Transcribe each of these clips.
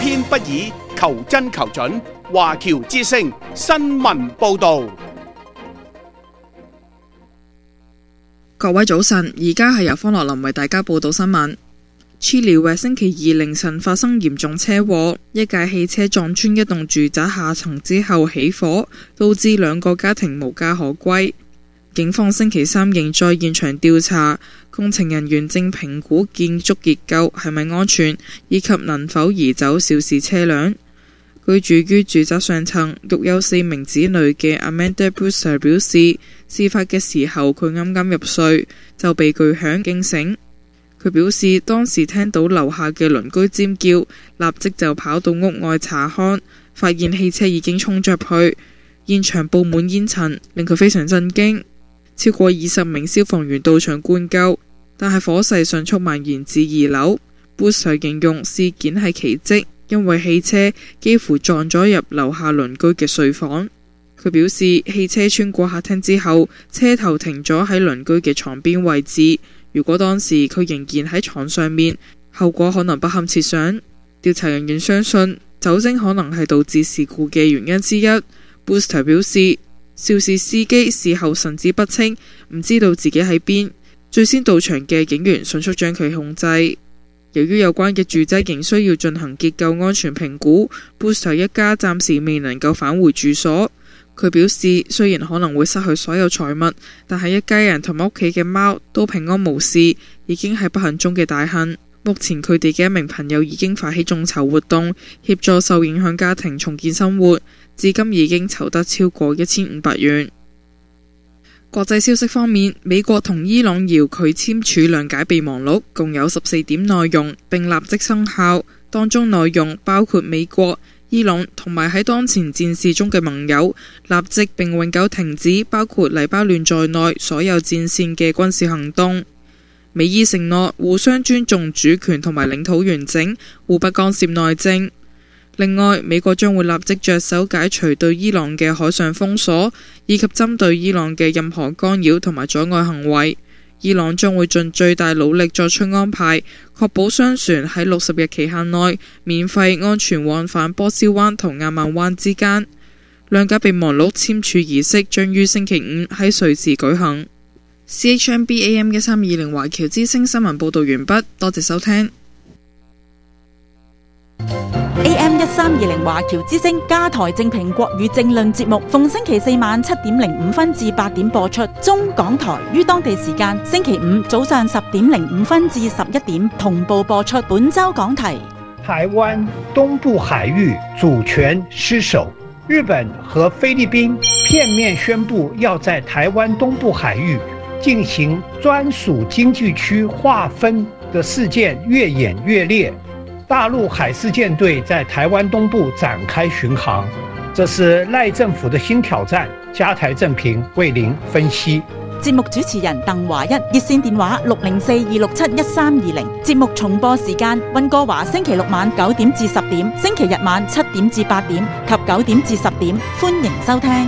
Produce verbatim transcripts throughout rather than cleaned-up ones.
偏不倚，求真求準。華僑之聲新聞報道。 各位早晨，而家係由方樂林為大家報道新聞。智利喺星期二凌晨發生嚴重車禍，一架汽車撞穿一棟住宅下層之後起火，導致兩個家庭無家可歸。警方星期三仍在現場調查，工程人員正評估建築結構係咪安全，以及能否移走肇事車輛。居住於住宅上層、育有四名子女嘅 Amanda Brewster 表示，事發嘅時候佢啱啱入睡，就被巨響驚醒。佢表示當時聽到樓下嘅鄰居尖叫，立即就跑到屋外查看，發現汽車已經衝咗入去，現場佈滿煙塵，令佢非常震驚。超過二十名消防員到場灌救，但係火勢迅速蔓延至二樓。Brewster 形容事件係奇蹟，因為汽車幾乎撞咗入樓下鄰居嘅睡房。佢表示汽車穿過客廳之後，車頭停咗喺鄰居嘅床邊位置。如果當時佢仍然喺床上面，後果可能不堪設想。調查人員相信酒精可能係導致事故嘅原因之一。Brewster 表示，肇事司機事後神志不清，唔知道自己喺邊。最先到場嘅警員迅速將佢控制。由於有關嘅住宅仍需要進行結構安全評估， Brewster 一家暫時未能夠返回住所。佢表示，雖然可能會失去所有財物，但係一家人同埋屋企嘅貓都平安無事，已經係不幸中嘅大幸。目前佢哋嘅一名朋友已經發起眾籌活動，協助受影響家庭重建生活，至今已經籌得超過一千五百元。國際消息方面，美國同伊朗遙距簽署諒解備忘錄，共有十四點內容，並立即生效。當中內容包括美國、伊朗同埋喺當前戰事中嘅盟友立即並永久停止包括黎巴嫩在內所有戰線嘅軍事行動。美伊承諾互相尊重主權同埋領土完整，互不干涉內政。另外，美國將會立即着手解除對伊朗嘅海上封鎖，以及針對伊朗嘅任何干擾同埋阻礙行為。伊朗將會盡最大努力作出安排，確保商船喺六十日期限內免費安全往返波斯灣同亞曼灣之間。諒解備忘錄簽署儀式將於星期五喺瑞士舉行。C H M B A M 一三二零華僑之聲新聞報道完畢，多謝收聽。 A M 一三二零華僑之聲加台正評國語政論節目，逢星期四晚七點零五分至八點播出。中港台於當地時間星期五早上十點零五分至十一點同步播出。本周講題： 台灣東部海域主權失守，日本和菲律賓片面宣布要在台灣東部海域進行專屬經濟區劃分的事件越演越烈。大陸海事艦隊在台灣東部展開巡航，這是賴政府的新挑戰。加台正評為您分析。 節目主持人鄧華一，熱線電話六零四二六七一三二零。節目重播時間：溫哥華星期六晚九點至十點，星期日晚七點至八點及九點至十點。歡迎收聽。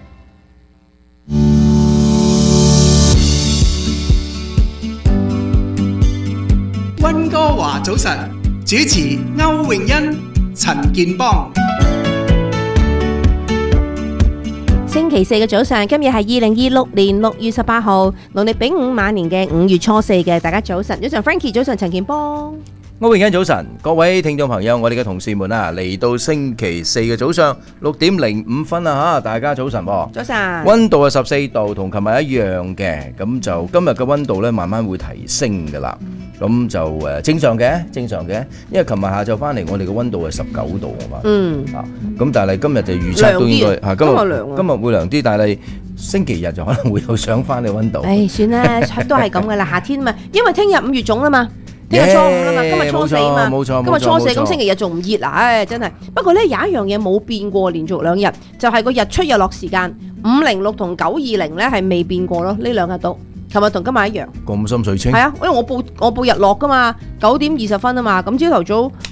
溫哥華早晨。主持歐詠欣、陳健邦。 星期四嘅早上，今日係二零二六年六月十八號，農曆丙午晚年嘅五月初四嘅，大家早晨，早晨 Frankie， 早晨陳健邦。 歐詠欣早晨，各位聽眾朋友，我哋嘅同事們啊，嚟到星期四嘅早上六點零五分啦吓，大家早晨噃。 早晨。 溫度係十四度，同琴日一樣嘅，咁就今日嘅溫度咧慢慢會提升噶啦，咁就誒正常嘅，正常嘅，因為琴日下晝翻嚟，我哋嘅溫度係十九度啊嘛。嗯。啊，咁但係今日就預測都應該吓，今日今日會涼啲，但係星期日就可能會有上翻嘅溫度。 誒，算啦，都係咁噶啦，夏天嘛，因為聽日五月種啦嘛。聽日初五啦嘛，今日初四啊嘛， 冇錯， 今日初四，咁星期日仲唔熱啊？唉，真係。不過咧有一樣嘢冇變過，連續兩日就係個日出日落時間，五零六同九二零咧係未變過咯，呢兩日都，琴日同今日一樣。 咁深水清？ 係啊，因為我報我報日落噶嘛，九點二十分啊嘛，咁朝頭早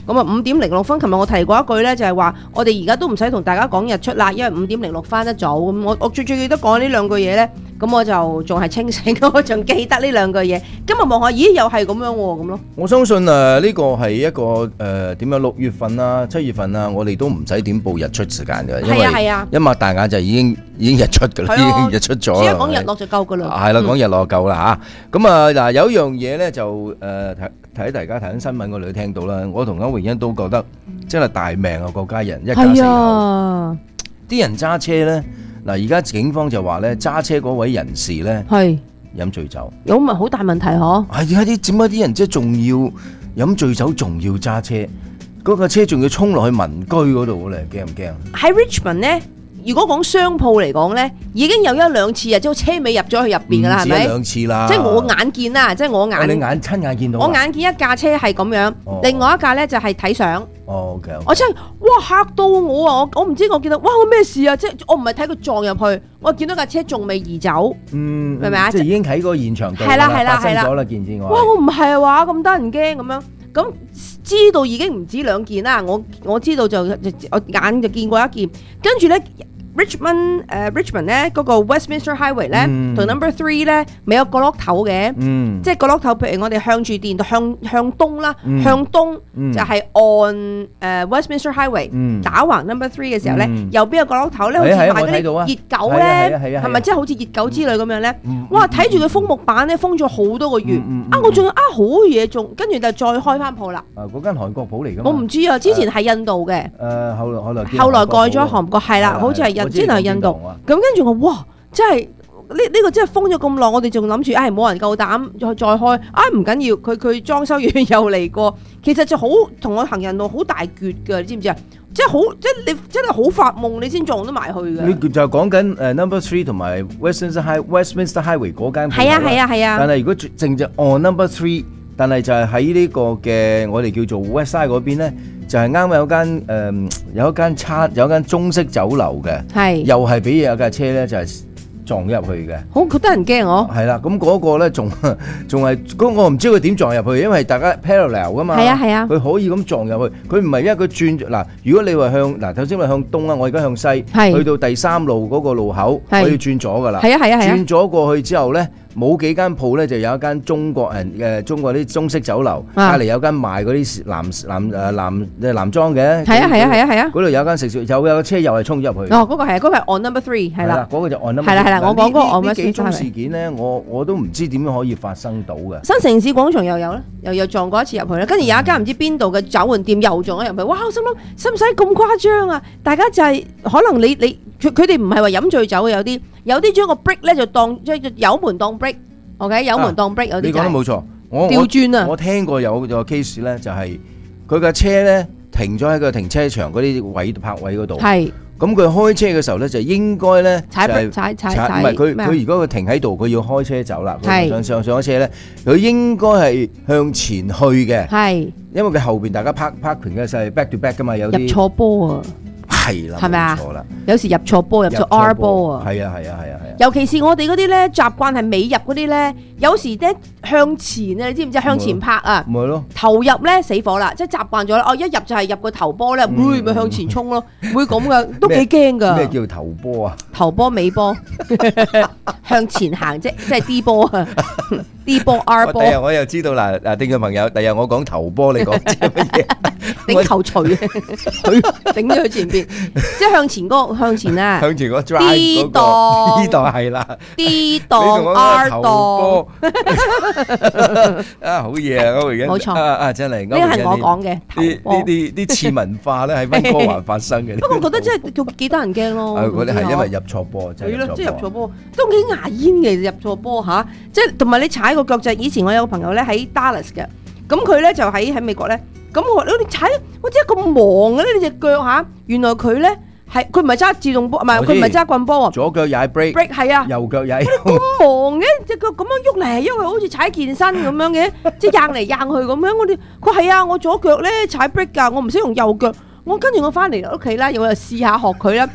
咁啊五點零六分，琴日我提過一句咧，就係話我哋而家都唔使同大家講日出啦，因為五點零六翻得早。咁我我最最記得講呢兩句嘢咧，咁我就仲係清醒，我仲記得呢兩句嘢。今日望下，咦又係咁樣喎，咁咯。 我相信誒呢個係一個誒點樣六月份啊、七月份啊，我哋都唔使點報日出時間嘅，因為一擘大眼就已經已經日出㗎啦，已經日出咗啦。 只係講日落就夠㗎啦。 係啦，講日落就夠啦嚇。咁啊嗱，有一樣嘢咧就誒睇睇大家睇緊新聞，我哋都聽到啦。我同歐榮欣都覺得真係大命啊！國家人一家四口，啲人揸車咧嗱，而家警方就話咧揸車嗰位人士咧係飲醉酒， 有咪好大問題嗬？ 係點解啲點解啲人即係仲要飲醉酒，仲要揸車？嗰架車仲要衝落去民居嗰度咧，驚唔驚？ 喺 Richmond 咧，如果講商鋪嚟講咧，已經有一兩次啊，即係車尾入咗去入邊噶啦，係咪？ 唔止一兩次啦， 即係我眼見啦，即係我眼。 你眼親眼見到？ 我眼見一架車係咁樣，另外一架咧就係睇相。 哦 OK， 我真係哇嚇到我啊！我我唔知我見到哇我咩事啊！即係我唔係睇佢撞入去，我見到架車仲未移走， 嗯， 明唔明啊？ 即係已經喺嗰個現場度係啦係啦係啦， 發生咗啦件事我。 哇！我唔係話咁得人驚咁樣，咁知道已經唔止兩件啦。我我知道就我眼就見過一件，跟住咧。Richmond 誒、uh, Richmond 咧嗰個 Westminster Highway 咧同 Number Three 咧咪有角落頭嘅，嗯、即係角落頭。譬如我哋向住電向向東啦，嗯、向東就係按誒、uh, Westminster Highway、嗯、打橫 Number Three 嘅時候咧，嗯、右邊有角落頭咧，好似賣嗰啲熱狗咧，係咪即係好似熱狗之類咁樣咧？嗯、哇！睇住佢封木板咧，封咗好多個月，嗯嗯、啊！我仲啊好嘢仲，跟住就再開翻鋪啦。 啊！嗰間韓國鋪嚟㗎嘛？ 我唔知啊，之前係印度嘅。 誒後來後來後來改咗韓國係啦，好似係印。先係印度，咁跟住我哇，真係呢呢個真係封咗咁耐，我哋仲諗住，唉冇人夠膽再再開，啊唔緊要，佢佢裝修完又嚟過，其實就好同我行人路好大橛㗎，你知唔知啊？即係好，即係你真係好發夢，你先撞得埋去嘅。 你就講緊誒 Number Three 同埋 Westminster High Westminster Highway 嗰間鋪。係啊係啊係啊。 但係如果淨就 on Number Three，但係就係喺呢個嘅我哋叫做 West Side 嗰邊咧。就係啱有間誒、呃、有一間餐有一間中式酒樓嘅，係又係俾有架車咧就係、是、撞咗入去嘅， 好覺得人驚我。 係啦，咁嗰個咧仲仲係嗰我唔知佢點撞入去，因為大家 parallel 噶嘛，係啊係啊，佢可以咁撞入去，佢唔係因為佢轉嗱，如果你話向嗱頭先話向東啊，我而家向西，去到第三路嗰個路口，我要轉左噶啦，係啊係啊係啊，轉咗過去之後咧。冇幾間鋪咧，就有一間中國人嘅中國啲中式酒樓，隔離有間賣嗰啲男男誒男誒男裝嘅。係啊係啊係啊係啊！嗰度有間食肆，有有個車又係衝咗入去。哦，嗰個係嗰個係 on number three 係啦。嗰個就 on number three。係啦係啦，我講嗰個 on number three。呢幾宗事件咧，我我都唔知點樣可以發生到嘅。新城市廣場又有咧，又又撞過一次入去咧，跟住有一間唔知邊度嘅酒換店又撞咗入去。哇！我心諗使唔使咁誇張啊？大家就係可能你你佢佢哋唔係話飲醉酒嘅，有啲有啲將個 brick 咧就當即係油門當 brick。OK， 有門當 break 有啲就係。你講得冇錯，我調轉啊！我聽過有個 case 咧，就係佢架車咧停咗喺個停車場嗰啲位泊位嗰度。係。咁佢開車嘅時候咧，就應該咧踩踩踩踩。唔係佢佢如果佢停喺度，佢要開車走啦。係。上上上咗車咧，佢應該係向前去嘅。係。因為佢後邊大家 park parking 嘅係 back to back 噶嘛，有啲。入錯波啊！係啦，係咪啊？有時入錯波，入錯 R 波啊！係啊，係啊，係啊，係啊！尤其是我哋嗰啲咧，習慣係尾入嗰啲咧，有時咧向前啊，你知唔知？向前拍啊！唔係咯，頭入咧死火啦，即係習慣咗啦。哦，一入就係入個頭波咧，會咪向前衝咯？會咁噶，都幾驚噶。咩叫頭波啊？頭波尾波，向前行啫，即係 D 波啊！D 波 R 波。第日我又知道啦，嗱，聽眾朋友，第日我講頭波，你講乜嘢？頂頭錘啊！頂咗佢前邊，即係向前嗰個向前啊！向前嗰 drive 嗰個 D 檔係啦 ，D 檔 R 檔啊，好嘢啊！我而家冇錯啊，真係呢個係我講嘅。呢呢啲啲次文化咧喺溫哥華發生嘅。不過我覺得真係幾幾得人驚咯。嗰啲係因為入錯波，真係入錯波。即係入錯波，都幾牙煙嘅入錯波嚇。即係同埋你踩個腳就，以前我有個朋友咧喺 Dallas 嘅，咁佢咧就喺喺美國咧。咁我話你踩，我真係咁忙嘅咧，你隻腳嚇，原來佢咧係佢唔係揸自動波，唔係佢唔係揸棍波喎，左腳踩 brake，brake 係啊，右腳踩。咁忙嘅隻腳咁樣喐嚟喐去，好似踩健身咁樣嘅，即係掟嚟掟去咁樣。我哋佢話係啊，我左腳咧踩 brake㗎，我唔識用右腳。我跟住我翻嚟屋企啦，我又試下學佢啦。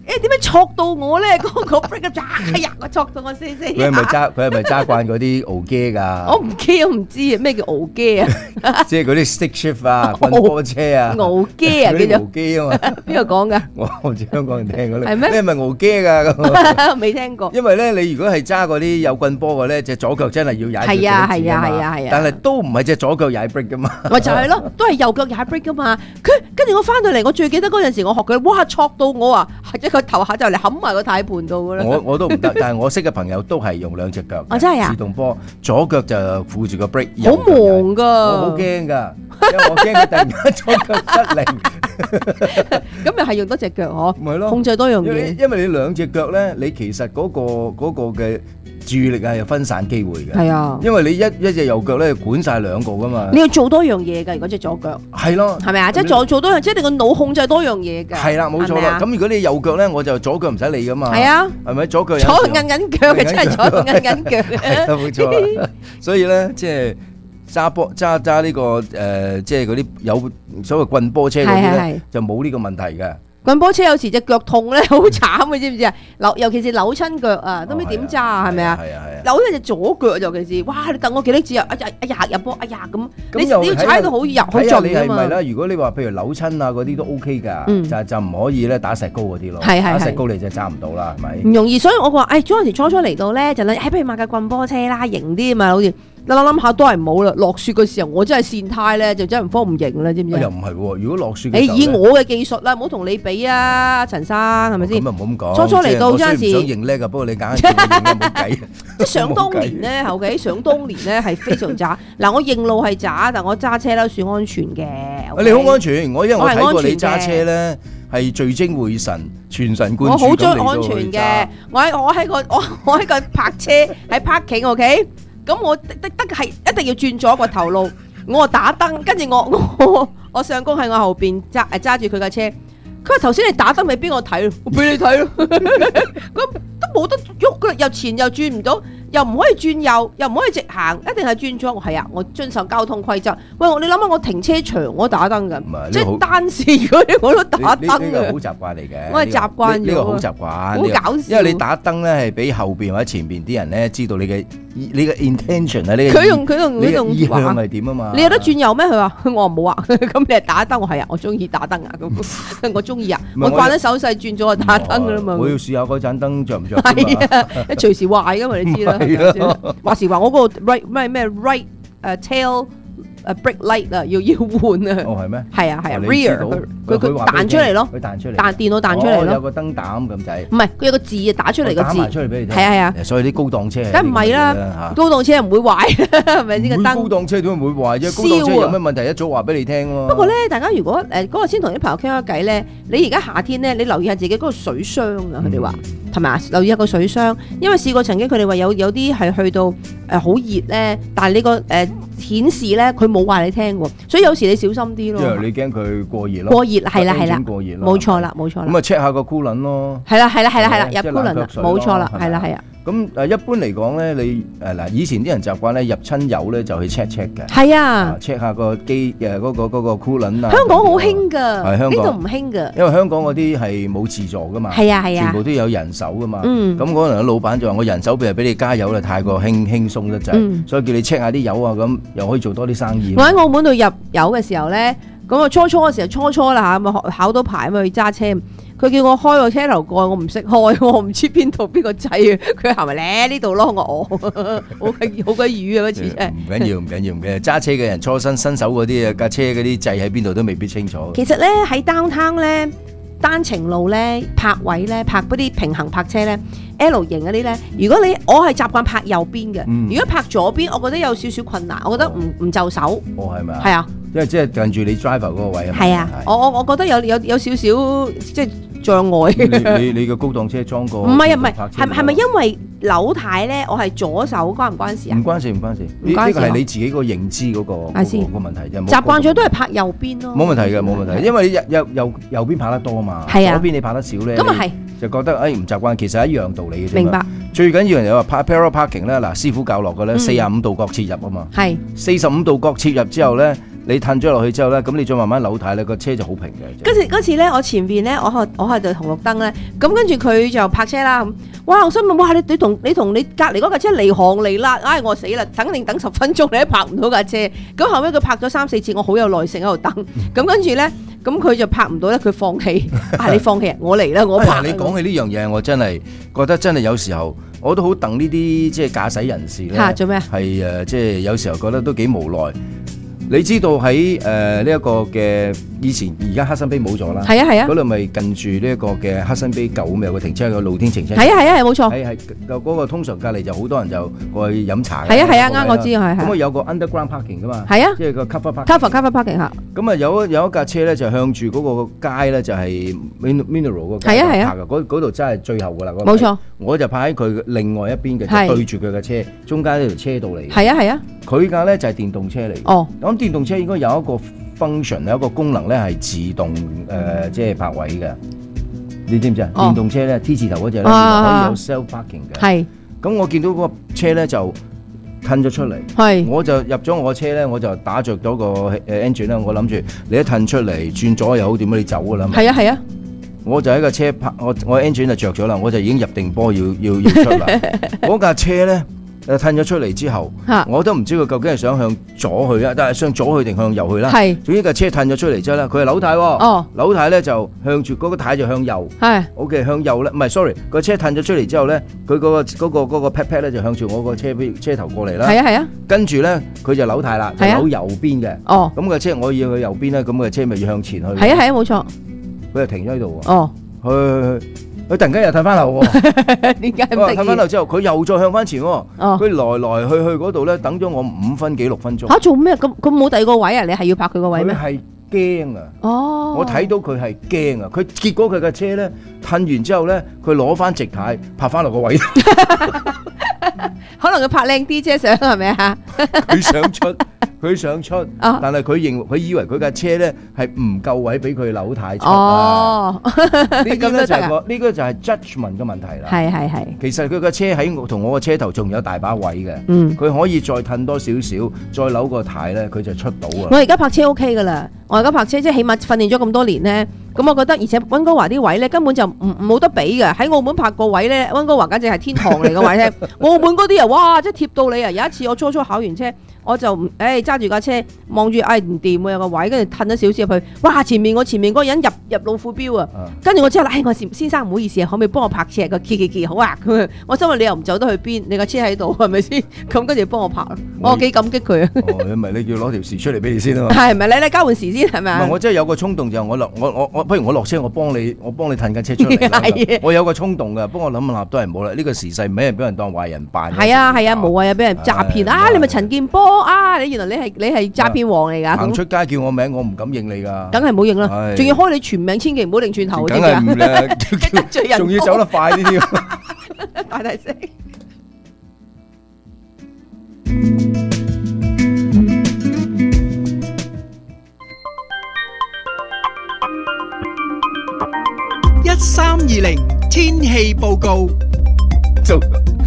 誒點樣戳到我咧？嗰個 break 咁，哎呀，我戳到我死死。 佢係咪揸佢係咪揸慣嗰啲熬機㗎？ 我唔機，我唔知咩叫熬機啊！ 即係嗰啲 stick shift 啊，棍波車啊， 熬機啊，叫做熬機啊嘛。 邊個講㗎？ 我唔知香港人聽嗰啲係咩？ 你係咪熬機㗎咁？ 未聽過。 因為咧，你如果係揸嗰啲有棍波嘅咧，隻左腳真係要踩。 係啊係啊係啊係啊！ 但係都唔係隻左腳踩 brake 㗎嘛。 咪就係咯，都係右腳踩 brake 㗎嘛。佢跟住我翻到嚟，我最記得嗰陣時，我學佢，哇，戳到我啊！即係個頭下就嚟冚埋個軚盤度㗎啦。 我我都唔得，但係我識嘅朋友都係用兩隻腳。 哦，真係啊！ 自動波，左腳就扶住個 brake。 好忙㗎， 我好驚㗎，因為我驚佢突然間左腳失靈。 咁又係用多隻腳嗬？ 咪係咯， 控制多樣因為嘢。 因為你兩隻腳咧，你其實嗰個嗰個嘅注意力係有分散機會嘅。 係啊， 因為你一一隻右腳咧管晒兩個㗎嘛。 你要做多樣嘢㗎，如果隻左腳。 係咯， 係咪啊？即係做做多樣，即係你個腦控制多樣嘢㗎。 係啦，冇錯啦。咁如果你右腳咧，我就左腳唔使理㗎嘛。 係啊， 係咪左腳有？ 左緊緊腳嘅真係左緊緊腳嘅。 係啊，冇錯啦。所以咧，即係揸波揸揸呢個誒，即係嗰啲有所謂棍波車嗰啲咧，就冇呢個問題嘅。 棍波車有時隻腳痛咧，好慘嘅，知唔知啊？扭尤其是扭親腳啊，都唔知點揸啊，係咪啊？ 係啊係啊。 扭咗隻左腳，尤其是哇！你等我幾多次啊？哎呀哎呀入波，哎呀咁。你咁又你要踩到好入好睇下你盡㗎嘛。 係咪啦？如果你話譬如扭親啊嗰啲都 OK 㗎， 嗯就就唔可以咧打石膏嗰啲咯。 係係係打石膏你就揸唔到啦，係咪？ 唔容易，所以我話誒嗰陣時初初嚟到咧，就諗誒不如買架棍波車啦，型啲啊嘛，好似。諗諗下都係唔好啦。落雪嘅時候，我真係跣胎咧，就真係唔方唔型啦，知唔知？ 又唔係喎，如果落雪嘅誒時候以我嘅技術啦，唔好同你比啊，陳生係咪先？ 咁啊唔好咁講。 初初嚟到嗰陣時， 即係我雖然唔想認叻㗎，不過你硬係叫我認咧冇計。 即係想當年咧，OK，想當年咧係非常渣。嗱，我認路係渣，但我揸車咧算安全嘅。 你好安全，我因為我睇過你揸我係安全嘅車咧，係聚精會神、全神貫我好中意注咁嚟到安全嘅去揸。， 我喺我喺個我我喺個泊車喺 parking OK，咁我得得得係一定要轉咗個頭路，我話打燈，跟住我我我相公喺我後邊揸誒揸住佢架車，佢話頭先你打燈俾邊個睇？我俾你睇咯，咁都冇得喐噶啦，又前又轉唔到。又唔可以轉右，又唔可以直行，一定係轉左。係啊，我遵守交通規則。喂，你諗下，我停車場我打燈㗎，即係單視嗰啲我都打燈呢個好嘅。 習慣嚟嘅， 我係習慣咗呢個好習慣， 好搞笑因為你打燈咧係俾後邊或者前邊啲人咧知道你嘅你嘅 intention 啊，你嘅佢用佢用你嘅佢用意向話係點啊嘛？ 你有得轉右咩？佢話我話冇啊。咁你係打燈，我係啊，我中意打燈啊。咁我中意啊， 唔係我我慣咗手勢轉咗就打燈㗎啦嘛。 我要試下嗰盞燈着唔着係啊，你隨時壞㗎嘛，你知啦。 係啊話時話我嗰個 right 咩咩 right 誒 tail 誒 brake light 啊，要要換啊。 哦係咩？ 係啊係啊哦你知 ，rear 道佢佢佢彈出嚟咯， 佢彈出嚟， 彈電腦彈出嚟哦有咯。 個燈膽咁滯。 唔係佢有個字啊，打出嚟個打埋出字。 嚟俾你睇。 係啊係啊， 所以啲高檔車梗唔係啦，高檔車唔會壞，係咪先個燈？ 高檔車點會壞啫？高檔車有咩問題？一早話俾你聽喎。 不過咧，大家如果誒嗰日先同啲朋友傾下偈咧，你而家夏天咧，你留意下自己嗰個水箱啊，佢哋話係咪啊？留意下個水箱，因為試過曾經佢哋話有有啲係去到誒好熱咧，但係你個誒顯示咧佢冇話你聽喎，所以有時你小心啲咯。 因為你驚佢過熱咯。 過熱係啦係啦， 過熱冇錯啦冇錯啦。 咁啊 check 下個 coolant 咯。 係啦係啦係啦係啦， 即係入 coolant 啦，冇錯啦，係啦係啊。 咁誒一般嚟講咧，你誒嗱以前啲人習慣咧入親油咧就去 check check 嘅。 係啊 check 下個機誒嗰個嗰個 coolant 啊。 香港好興㗎， 係香港呢度唔興㗎。 因為香港嗰啲係冇自助㗎嘛。 係啊係啊， 全部都有人手㗎嘛。 嗯。 咁嗰陣啲老闆就話：我人手譬如俾你加油啦，太過輕輕鬆得滯，所以叫你 check 下啲油啊，咁又可以做多啲生意。 我喺澳門度入油嘅時候咧，咁啊初初嘅時候初初啦嚇，咁啊考到牌咁去揸車。佢叫我開個車頭蓋，我唔識開，我唔知邊度邊個掣啊！佢係咪咧呢度咯？我哦，好鬼好鬼瘀啊！嗰次真係唔緊要唔緊要唔緊要，揸車嘅人初生新手嗰啲啊，架車嗰啲掣喺邊度都未必清楚。 其實咧喺 downtown 咧單程路咧泊位咧泊嗰啲平衡泊車咧 L 型嗰啲咧，如果你我係習慣泊右邊嘅， 嗯、 如果泊左邊，我覺得有少少困難，我覺得唔唔就手。 哦，係咪啊？ 係啊， 因為即係近住你 driver 嗰個位啊。 係啊，我我我覺得有有有少少即係障礙。 你你你個高檔車裝過？ 唔係啊，唔係，係係咪因為扭軚咧？我係左手關唔關事啊？ 唔關事，唔關事。 唔關事。 呢個係你自己個認知嗰個嗰個問題啫。 習慣咗都係泊右邊咯。 冇問題嘅，冇問題，因為你右右右右邊泊得多啊嘛。 係啊。 左邊你泊得少咧。 咁啊係。 就覺得誒唔習慣，其實係一樣道理嘅啫。 明白。 最緊要人哋話 parallel parking 咧，嗱師傅教落嘅咧，四十五度角切入啊嘛。 係。 四十五度角切入之後咧， 你褪咗落去之後咧，咁你再慢慢扭軚咧，個車就好平嘅。 嗰次嗰次咧，我前邊咧，我喺我喺度紅綠燈咧，咁跟住佢就泊車啦。哇！我心諗哇，你你同你同你隔離嗰架車離行離辣，唉、哎！我死啦，肯定等十分鐘你都泊唔到架車。咁後尾佢泊咗三四次，我好有耐性喺度等。咁跟住咧，咁佢就泊唔到咧，佢放棄。啊！你放棄啊！我嚟啦，我泊、哎。 你講起呢樣嘢，我真係覺得真係有時候我都好戥呢啲即係駕駛人士咧。 嚇做咩？ 係誒，即係有時候覺得都幾無奈。你知道喺誒呢一個嘅以前，而家黑森卑冇咗啦。係啊係啊，嗰度咪近住呢一個嘅黑森卑舊咁有個停車，有個露天停車。係啊係啊係冇錯。係係嗰個通常隔離就好多人就過去飲茶嘅。係啊係啊啱，我知係係。咁啊有個 underground parking 噶嘛。係啊。即係個 cover parking。cover cover parking 嚇。咁啊有有一架車咧就向住嗰個街咧就係 mineral 嗰個街泊嘅，嗰嗰度真係最後噶啦。冇錯。我就泊喺佢另外一邊嘅，就對住佢嘅車，中間呢條車道嚟。係啊係啊。佢架咧就係電動車嚟。哦。咁電動車應該有一個 function 有一個功能咧係自動誒、呃、即係泊位嘅，你知唔知啊？電動車咧 T 字頭嗰隻咧可以有 self parking 嘅。係。咁我見到嗰個車咧就褪咗出嚟，係。我就入咗我車咧，我就打着咗個誒 engine 啦，我諗住你一褪出嚟轉左又好點樣你走㗎啦嘛。係啊係啊。我就喺個車泊，我我 engine 就着咗啦，我就已經入定波要要要出啦。嗰架車咧。誒褪咗出嚟之後，我都唔知佢究竟係想向左去啊，但係向左去定向右去啦。係。總之架車褪咗出嚟之後咧，佢係扭軚喎。哦。扭軚咧就向住嗰個軚就向右。係。OK，向右咧，唔係 sorry，個車褪咗出嚟之後咧，佢嗰個嗰個嗰個 pat pat 咧就向住我個車車頭過嚟啦。係啊係啊。跟住咧，佢就扭軚啦，就扭右邊嘅。哦。咁個車我要去右邊咧，咁個車咪要向前去。係啊係啊，冇錯。佢就停咗喺度喎。哦。去去去。佢突然間又褪翻後喎，點解咁得意？褪翻後之後，佢又再向翻前喎。哦，佢來來去去嗰度咧，等咗我五分幾六分鐘。嚇，做咩？咁咁冇第二個位啊？你係要泊佢個位咩？佢係驚啊！哦，我睇到佢係驚啊！佢結果佢嘅車咧褪完之後咧，佢攞翻直軚泊翻落個位。可能佢拍靚啲啫，想係咪啊？佢想出，佢想出，哦、但係佢認佢以為佢架車咧係唔夠位俾佢扭軚出啊！呢個咧就係個呢個就係 judgment 嘅問題啦。係係係。其實佢架車喺我同我個車頭仲有大把位嘅，嗯，佢可以再褪多少少，再扭個軚咧，佢就出到啊！我而家泊車 OK 噶啦，我而家泊車即係起碼訓練咗咁多年咧。咁我覺得，而且溫哥華啲位咧根本就唔冇得比嘅。喺澳門泊個位咧，溫哥華簡直係天堂嚟嘅位咧。澳門嗰啲人，哇！即係貼到你啊！有一次我初初考完車，我就唔誒揸住架車望住，唉唔掂喎，有個位，跟住褪咗少少入去，哇！前面我前面嗰個人入入老虎標啊！跟住我之後，唉我先生唔好意思啊，可唔可以幫我泊車啊？個騎騎騎好啊！咁我心話你又唔走得去邊？你架車喺度係咪先？咁跟住幫我泊，我幾感激佢啊！哦，唔係你要攞條匙出嚟俾你先啊嘛。係咪你你交換匙先係咪啊？唔係我真係有個衝動就我落我我我不如我落車我幫你我幫你褪架車出嚟。我有個衝動㗎，不過我諗下都係冇啦。呢個時勢唔係俾人當壞人扮。係啊係啊，無謂啊俾人詐騙啊！你咪陳健波啊！你原來你係你係詐騙王嚟㗎。行出街叫我名，我唔敢認你㗎。梗係唔好認啦，仲要開你全名，千祈唔好擰轉頭。梗係唔咧，得罪人，仲要走得快啲添。大大聲！ 一三二零天氣報告。 做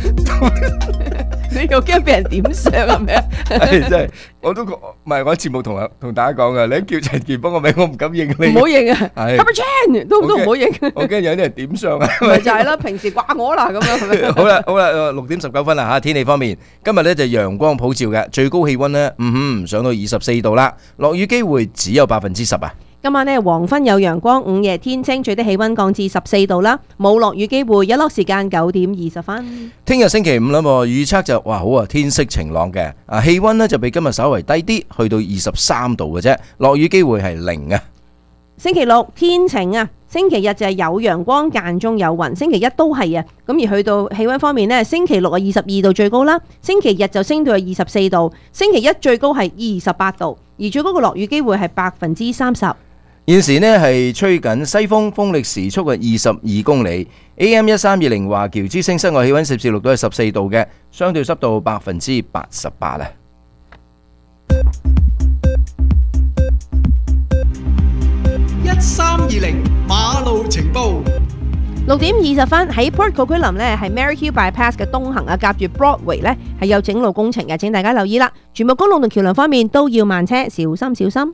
你又驚俾人點上係咪啊？ 係真係，我都唔係我喺節目同同大家講嘅，你叫陳健幫個名，我唔敢認你。唔好認啊！係 Harper Chan 都都唔好認。我驚有啲人點上啊！咪就係咯，平時掛我啦咁樣。好啦好啦，六點十九分啦嚇，天氣方面，今日咧就陽光普照嘅，最高氣温咧，嗯哼，上到二十四度啦，落雨機會只有百分之十啊。 今晚呢，黃昏有陽光，午夜天清，最低氣溫降至十四度啦，冇落雨機會，日落時間九點二十分。 聽日星期五啦，預測就哇好啊，天色晴朗嘅，啊氣溫呢就比今日稍為低啲，去到二十三度嘅啫，落雨機會係零啊。 星期六天晴啊，星期日就係有陽光間中有雲，星期一都係啊。咁而去到氣溫方面呢，星期六係二十二度最高啦，星期日就升到係二十四度，星期一最高係二十八度，而最高嘅落雨機會係百分之三十。 現時呢係吹緊西風，風力時速係二十二公里。A M 一三二零華僑之聲室外氣溫攝氏錄到係十四度嘅，相對濕度百分之八十八啊。 一三二零馬路情報。 六點二十分喺 Port Coquitlam 咧，係 Maryhill Bypass 嘅東行啊，夾住 Broadway 咧係有整路工程嘅，請大家留意啦。全部公路同橋梁方面都要慢車，小心小心。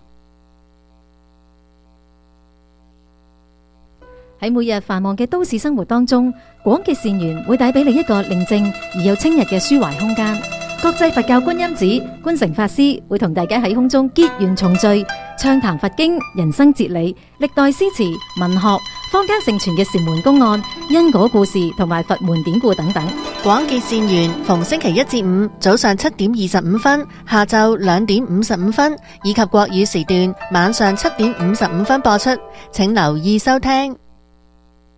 喺每日繁忙嘅都市生活當中，廣結善緣會帶俾你一個寧靜而又清逸嘅抒懷空間。國際佛教觀音寺觀誠法師會同大家喺空中結緣重聚，暢談佛經、人生哲理、歷代詩詞、文學、坊間盛傳嘅禪門公案、因果故事同埋佛門典故等等。 廣結善緣逢星期一至五早上七點二十五分、下晝兩點五十五分以及國語時段晚上七點五十五分播出，請留意收聽。